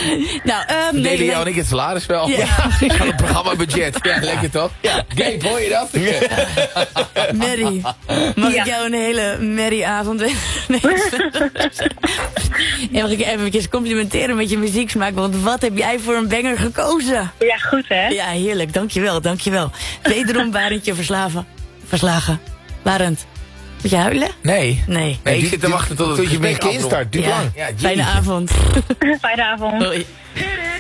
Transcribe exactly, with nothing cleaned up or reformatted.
Nou, um, We delen nee, jou en ik het salaris wel. Ja. Van het programmabudget. Ja, lekker toch? Ja. Gabe, hoor je dat? Mary, mag Ja. ik jou een hele merrieavond wensen? Nee. En mag ik je even complimenteren met je muzieksmaak, want wat heb jij voor een banger gekozen? Ja, goed hè? Ja, heerlijk, dankjewel, dankjewel. Wederom Barendje verslaven, verslagen. Barend, moet je huilen? Nee. Nee. Nee, ik zit te wachten tot het Tot je gesprek bent instart, duurt Ja, lang. Ja, fijne jeetje. avond. Fijne avond. Hoi.